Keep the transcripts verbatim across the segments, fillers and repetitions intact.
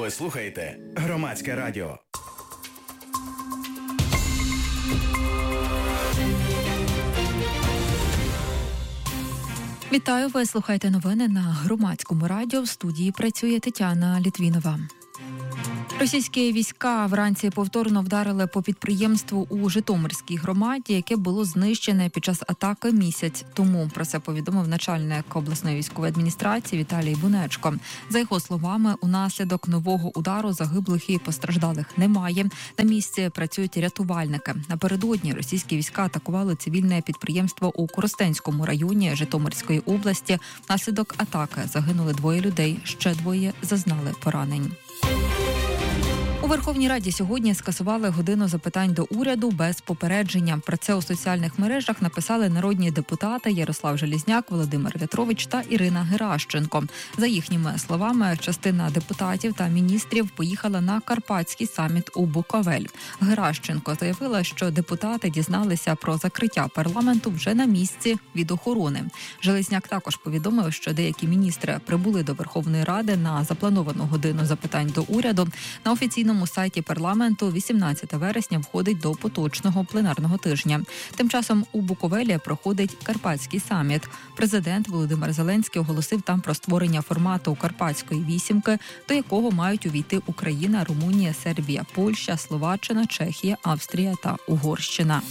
Ви слухаєте Громадське радіо. Вітаю, ви слухаєте новини на Громадському радіо. В студії працює Тетяна Літвінова. Російські війська вранці повторно вдарили по підприємству у Житомирській громаді, яке було знищене під час атаки місяць тому. Про це повідомив начальник обласної військової адміністрації Віталій Бунечко. За його словами, унаслідок нового удару загиблих і постраждалих немає. На місці працюють рятувальники. Напередодні російські війська атакували цивільне підприємство у Коростенському районі Житомирської області. Внаслідок атаки загинули двоє людей, ще двоє зазнали поранень. У Верховній Раді сьогодні скасували годину запитань до уряду без попередження. Про це у соціальних мережах написали народні депутати Ярослав Железняк, Володимир В'ятрович та Ірина Геращенко. За їхніми словами, частина депутатів та міністрів поїхала на Карпатський саміт у Буковель. Геращенко заявила, що депутати дізналися про закриття парламенту вже на місці від охорони. Железняк також повідомив, що деякі міністри прибули до Верховної Ради на заплановану годину запитань до уряду. На офіційному На сайті парламенту вісімнадцяте вересня входить до поточного пленарного тижня. Тим часом у Буковелі проходить Карпатський саміт. Президент Володимир Зеленський оголосив там про створення формату Карпатської вісімки, до якого мають увійти Україна, Румунія, Сербія, Польща, Словаччина, Чехія, Австрія та Угорщина.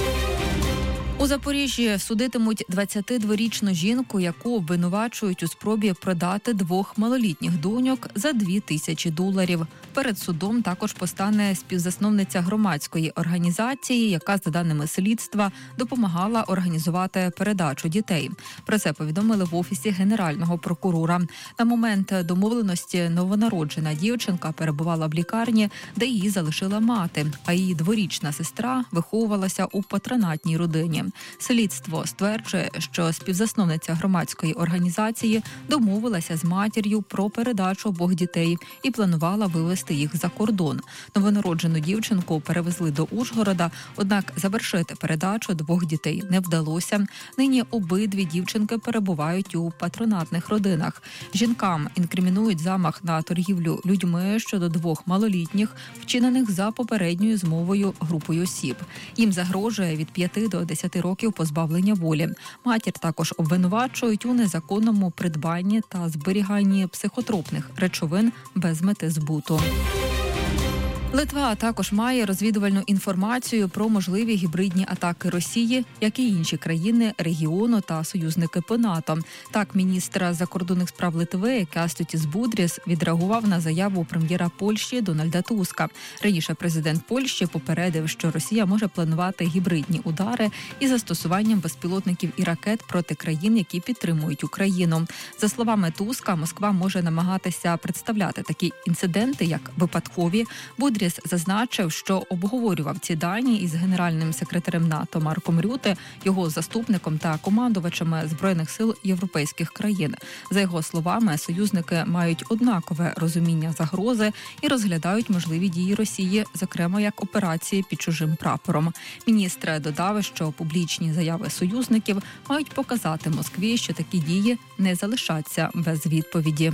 У Запоріжжі судитимуть двадцятидворічну жінку, яку обвинувачують у спробі продати двох малолітніх доньок за дві тисячі доларів. Перед судом також постане співзасновниця громадської організації, яка, за даними слідства, допомагала організувати передачу дітей. Про це повідомили в Офісі Генерального прокурора. На момент домовленості новонароджена дівчинка перебувала в лікарні, де її залишила мати, а її дворічна сестра виховувалася у патронатній родині. Слідство стверджує, що співзасновниця громадської організації домовилася з матір'ю про передачу обох дітей і планувала вивезти їх за кордон. Новонароджену дівчинку перевезли до Ужгорода, однак завершити передачу двох дітей не вдалося. Нині обидві дівчинки перебувають у патронатних родинах. Жінкам інкримінують замах на торгівлю людьми щодо двох малолітніх, вчинених за попередньою змовою групою осіб. Їм загрожує від п'яти до десяти років позбавлення волі. Матір також обвинувачують у незаконному придбанні та зберіганні психотропних речовин без мети збуту. Литва також має розвідувальну інформацію про можливі гібридні атаки Росії, як і інші країни регіону та союзники по НАТО. Так, міністр закордонних справ Литви Кястутіс Будріс відреагував на заяву прем'єра Польщі Дональда Туска. Раніше президент Польщі попередив, що Росія може планувати гібридні удари із застосуванням безпілотників і ракет проти країн, які підтримують Україну. За словами Туска, Москва може намагатися представляти такі інциденти як випадкові. Будріс зазначив, що обговорював ці дані із генеральним секретарем НАТО Марком Рюте, його заступником та командувачами Збройних сил європейських країн. За його словами, союзники мають однакове розуміння загрози і розглядають можливі дії Росії, зокрема як операції під чужим прапором. Міністр додав, що публічні заяви союзників мають показати Москві, що такі дії не залишаться без відповіді.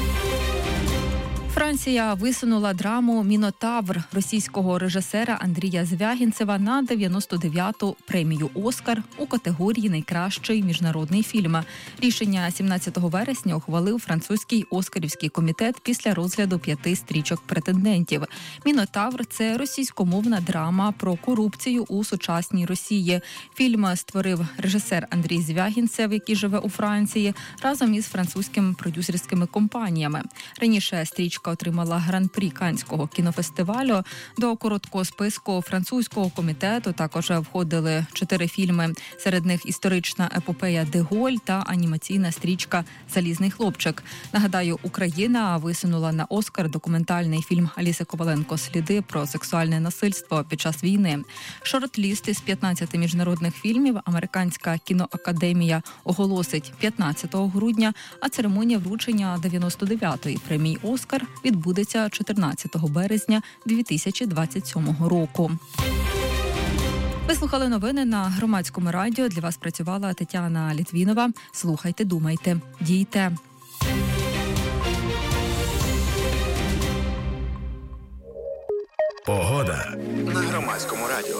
Франція висунула драму «Мінотавр» російського режисера Андрія Звягінцева на дев'яносто дев'яту премію «Оскар» у категорії «Найкращий міжнародний фільм». Рішення сімнадцятого вересня ухвалив французький Оскарівський комітет після розгляду п'яти стрічок претендентів. «Мінотавр» – це російськомовна драма про корупцію у сучасній Росії. Фільм створив режисер Андрій Звягінцев, який живе у Франції, разом із французькими продюсерськими компаніями. Раніше стрічка отримала гран-прі Каннського кінофестивалю. До короткого списку французького комітету також входили чотири фільми. Серед них історична епопея «Де Голь» та анімаційна стрічка «Залізний хлопчик». Нагадаю, Україна висунула на Оскар документальний фільм Аліси Коваленко «Сліди» про сексуальне насильство під час війни. Шорт-ліст із п'ятнадцяти міжнародних фільмів Американська кіноакадемія оголосить п'ятнадцятого грудня, а церемонія вручення дев'яносто дев'ятої премії «Оскар» відбудеться чотирнадцятого березня дві тисячі двадцять сьомого року. Ви слухали новини на Громадському радіо. Для вас працювала Тетяна Літвінова. Слухайте, думайте, дійте. Погода на Громадському радіо.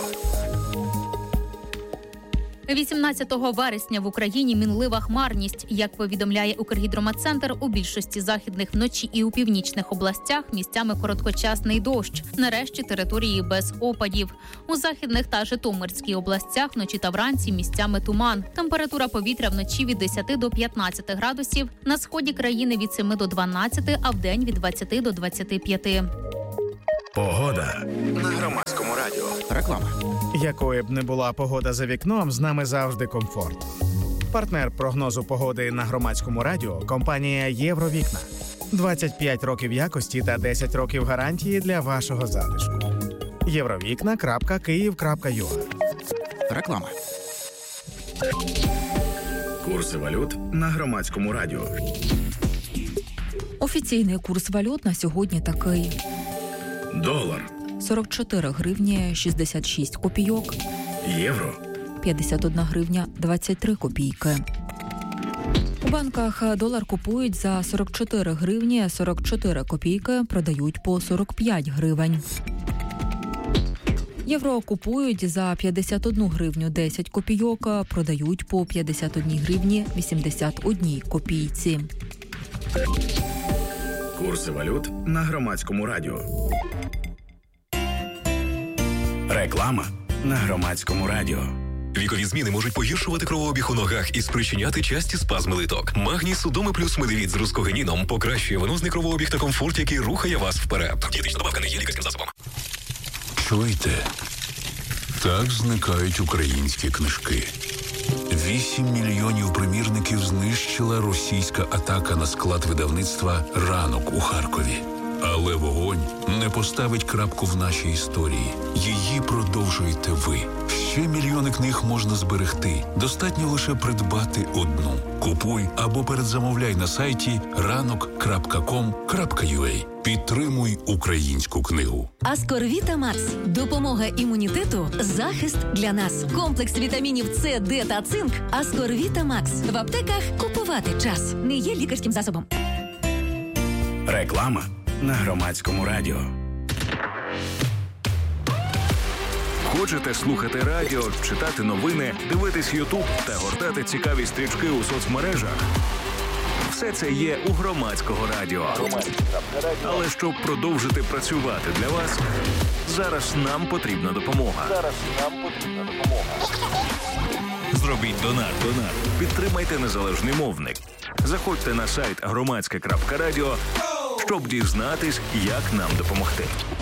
вісімнадцятого вересня в Україні мінлива хмарність. Як повідомляє Укргідрометцентр, у більшості західних вночі і у північних областях місцями короткочасний дощ. Нарешті території без опадів. У західних та Житомирській областях вночі та вранці місцями туман. Температура повітря вночі від десяти до п'ятнадцяти градусів, на сході країни від семи до дванадцяти, а вдень від двадцяти до двадцяти п'яти. Погода на Громадському радіо. Реклама. Якою б не була погода за вікном, з нами завжди комфорт. Партнер прогнозу погоди на Громадському радіо – компанія «Євровікна». двадцять п'ять років якості та десять років гарантії для вашого затишку. євровікна крапка київ крапка ю а. Реклама. Курси валют на Громадському радіо. Офіційний курс валют на сьогодні такий. Долар, сорок чотири гривні шістдесят шість копійок, євро, п'ятдесят одна гривня двадцять три копійки. У банках долар купують за сорок чотири гривні сорок чотири копійки, продають по сорок п'ять гривень. Євро купують за п'ятдесят одну гривню десять копійок, продають по п'ятдесят одні гривні вісімдесят одній копійці. курси валют на Громадському радіо. Реклама на Громадському радіо. Вікові зміни можуть погіршувати кровообіг у ногах і спричиняти часті спазми литок. Магній Судоми плюс Медивіт з рускогеніном покращує венозний кровообіг та комфорт, який рухає вас вперед. Дієтична добавка не є лікарським засобом. Чуєте? Так зникають українські книжки. Вісім мільйонів примірників знищила російська атака на склад видавництва «Ранок» у Харкові. Але вогонь не поставить крапку в нашій історії. Її продовжуєте ви. Ще мільйони книг можна зберегти. Достатньо лише придбати одну. Купуй або передзамовляй на сайті ранок крапка ком крапка ю а. Підтримуй українську книгу. Аскорвіта Макс. Допомога імунітету, захист для нас. Комплекс вітамінів С, Д та цинк. Аскорвіта Макс. В аптеках купувати час. Не є лікарським засобом. Реклама на Громадському радіо. Хочете слухати радіо, читати новини, дивитись Ютуб та гортати цікаві стрічки у соцмережах? Все це є у Громадського радіо. Але щоб продовжити працювати для вас, зараз нам потрібна допомога. Зараз нам потрібна допомога. Зробіть донат. Донат. Підтримайте незалежний мовник. Заходьте на сайт громадське крапка радіо, щоб дізнатись, як нам допомогти.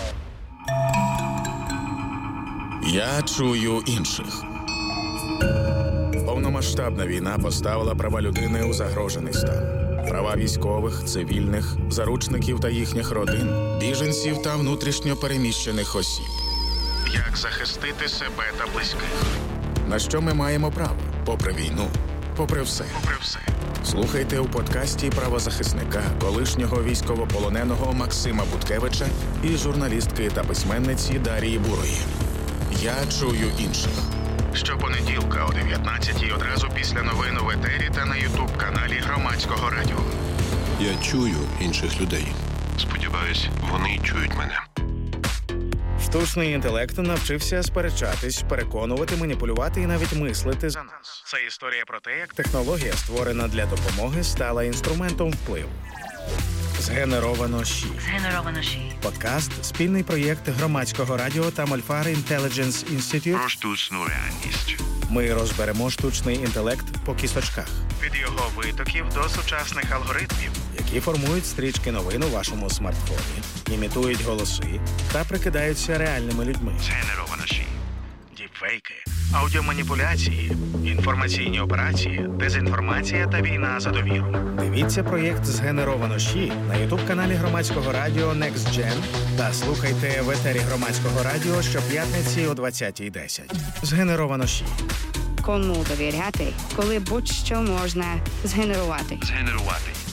Я чую інших. Повномасштабна війна поставила права людини у загрожений стан. Права військових, цивільних, заручників та їхніх родин, біженців та внутрішньо переміщених осіб. Як захистити себе та близьких? На що ми маємо право? Попри війну, попри все. Попри все. Слухайте у подкасті правозахисника, колишнього військовополоненого Максима Буткевича і журналістки та письменниці Дарії Бурої. Я чую інших. Щопонеділка о дев'ятнадцятій одразу після новин у етері та на ютуб-каналі Громадського радіо. Я чую інших людей. Сподіваюсь, вони чують мене. Штучний інтелект навчився сперечатись, переконувати, маніпулювати і навіть мислити за нас. Це історія про те, як технологія, створена для допомоги, стала інструментом впливу. Згенеровано ЩІ. Згенеровано ЩІ. Подкаст – спільний проєкт Громадського радіо та Мольфар Intelligence Institute. Про штучну реальність. Ми розберемо штучний інтелект по кісочках. Від його витоків до сучасних алгоритмів, які формують стрічки новин у вашому смартфоні, імітують голоси та прикидаються реальними людьми. Згенеровано ЩІ. Діпфейки, аудіоманіпуляції, інформаційні операції, дезінформація та війна за довіру. Дивіться проєкт «Згенеровано ЩІ» на ютуб-каналі Громадського радіо Next Gen та слухайте в етері Громадського радіо щоп'ятниці о двадцятій десять. «Згенеровано ЩІ». Кому довіряти, коли будь-що можна згенерувати? Згенерувати.